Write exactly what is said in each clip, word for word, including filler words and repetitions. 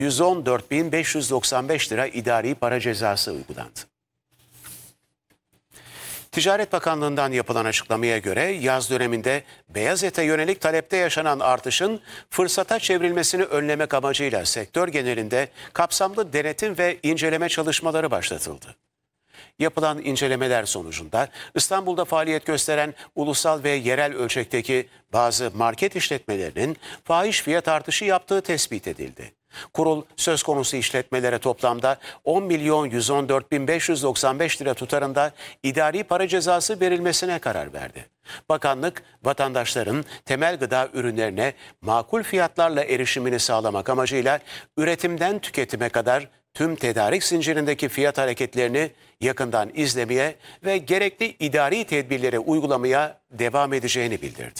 yüz on dört bin beş yüz doksan beş lira idari para cezası uygulandı. Ticaret Bakanlığı'ndan yapılan açıklamaya göre yaz döneminde beyaz ete yönelik talepte yaşanan artışın fırsata çevrilmesini önlemek amacıyla sektör genelinde kapsamlı denetim ve inceleme çalışmaları başlatıldı. Yapılan incelemeler sonucunda İstanbul'da faaliyet gösteren ulusal ve yerel ölçekteki bazı market işletmelerinin fahiş fiyat artışı yaptığı tespit edildi. Kurul söz konusu işletmelere toplamda on milyon yüz on dört bin beş yüz doksan beş lira tutarında idari para cezası verilmesine karar verdi. Bakanlık, vatandaşların temel gıda ürünlerine makul fiyatlarla erişimini sağlamak amacıyla üretimden tüketime kadar tüm tedarik zincirindeki fiyat hareketlerini yakından izlemeye ve gerekli idari tedbirleri uygulamaya devam edeceğini bildirdi.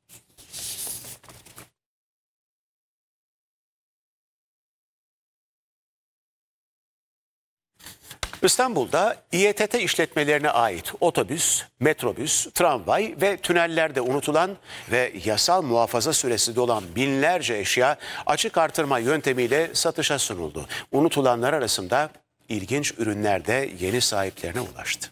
İstanbul'da İETT işletmelerine ait otobüs, metrobüs, tramvay ve tünellerde unutulan ve yasal muhafaza süresi dolan binlerce eşya açık artırma yöntemiyle satışa sunuldu. Unutulanlar arasında ilginç ürünler de yeni sahiplerine ulaştı.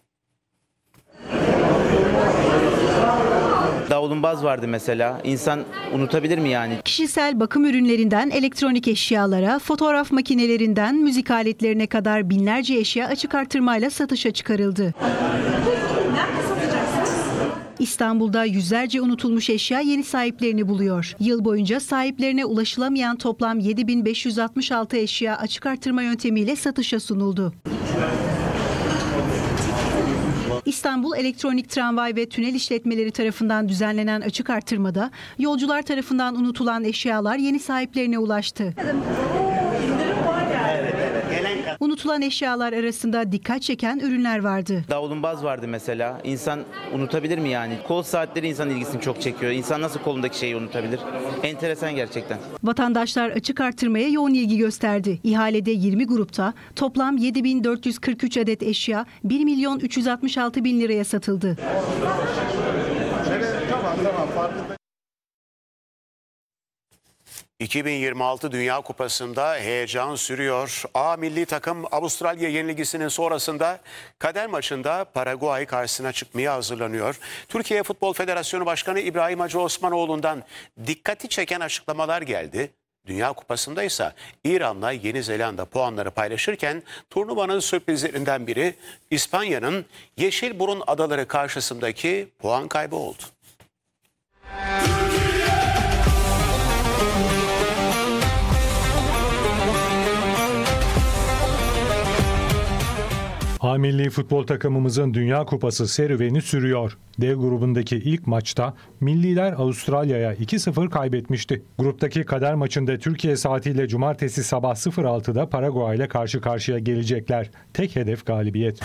Davlumbaz vardı mesela. İnsan unutabilir mi yani? Kişisel bakım ürünlerinden elektronik eşyalara, fotoğraf makinelerinden müzik aletlerine kadar binlerce eşya açık artırmayla satışa çıkarıldı. İstanbul'da yüzlerce unutulmuş eşya yeni sahiplerini buluyor. Yıl boyunca sahiplerine ulaşılamayan toplam yedi bin beş yüz altmış altı eşya açık artırma yöntemiyle satışa sunuldu. İstanbul Elektronik Tramvay ve Tünel İşletmeleri tarafından düzenlenen açık artırmada yolcular tarafından unutulan eşyalar yeni sahiplerine ulaştı. Unutulan eşyalar arasında dikkat çeken ürünler vardı. Davlumbaz vardı mesela. İnsan unutabilir mi yani? Kol saatleri insan ilgisini çok çekiyor. İnsan nasıl kolundaki şeyi unutabilir? Enteresan gerçekten. Vatandaşlar açık artırmaya yoğun ilgi gösterdi. İhalede yirmi grupta toplam yedi bin dört yüz kırk üç adet eşya bir milyon üç yüz altmış altı bin liraya satıldı. iki bin yirmi altı Dünya Kupası'nda heyecan sürüyor. A milli takım Avustralya yenilgisinin sonrasında kader maçında Paraguay karşısına çıkmaya hazırlanıyor. Türkiye Futbol Federasyonu Başkanı İbrahim Hacı Osmanoğlu'ndan dikkati çeken açıklamalar geldi. Dünya Kupası'nda ise İran'la Yeni Zelanda puanları paylaşırken turnuvanın sürprizlerinden biri İspanya'nın Yeşilburun Adaları karşısındaki puan kaybı oldu. A milli futbol takımımızın Dünya Kupası serüveni sürüyor. D grubundaki ilk maçta milliler Avustralya'ya iki sıfır kaybetmişti. Gruptaki kader maçında Türkiye saatiyle cumartesi sabah sıfır altıda Paraguay ile karşı karşıya gelecekler. Tek hedef galibiyet.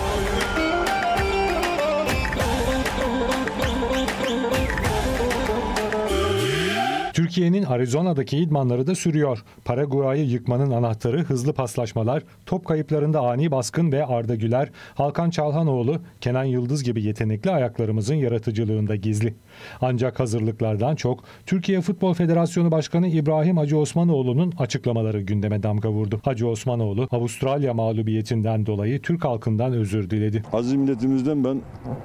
Türkiye'nin Arizona'daki idmanları da sürüyor. Paraguay'ı yıkmanın anahtarı hızlı paslaşmalar, top kayıplarında ani baskın ve Arda Güler, Hakan Çalhanoğlu, Kenan Yıldız gibi yetenekli ayaklarımızın yaratıcılığında gizli. Ancak hazırlıklardan çok Türkiye Futbol Federasyonu Başkanı İbrahim Hacı Osmanoğlu'nun açıklamaları gündeme damga vurdu. Hacı Osmanoğlu, Avustralya mağlubiyetinden dolayı Türk halkından özür diledi. Aziz milletimizden ben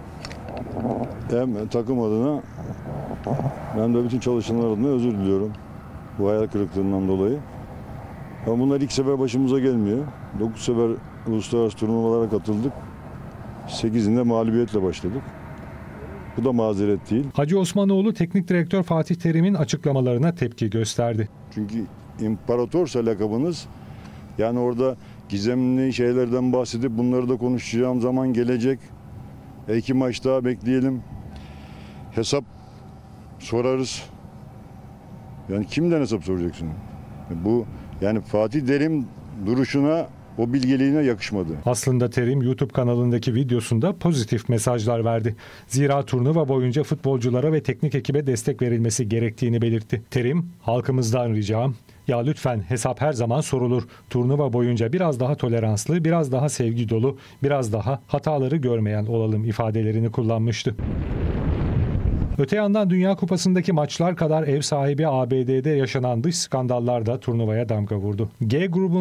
hem takım adına ben de bütün çalışanlar adına özür diliyorum bu hayal kırıklığından dolayı. Ama bunlar ilk sefer başımıza gelmiyor. dokuz sefer uluslararası turnuvalara katıldık. sekizinde mağlubiyetle başladık. Bu da mazeret değil. Hacı Osmanoğlu Teknik Direktör Fatih Terim'in açıklamalarına tepki gösterdi. Çünkü imparatorsa lakabınız, yani orada gizemli şeylerden bahsedip bunları da konuşacağım zaman gelecek. İki maç daha bekleyelim. Hesap sorarız. Yani kimden hesap soracaksın? Bu yani Fatih Terim duruşuna, o bilgeliğine yakışmadı. Aslında Terim YouTube kanalındaki videosunda pozitif mesajlar verdi. Zira turnuva boyunca futbolculara ve teknik ekibe destek verilmesi gerektiğini belirtti. Terim, halkımızdan ricam, ya lütfen hesap her zaman sorulur. Turnuva boyunca biraz daha toleranslı, biraz daha sevgi dolu, biraz daha hataları görmeyen olalım ifadelerini kullanmıştı. Öte yandan Dünya Kupası'ndaki maçlar kadar ev sahibi A B D'de yaşanan dış skandallar da turnuvaya damga vurdu. G grubun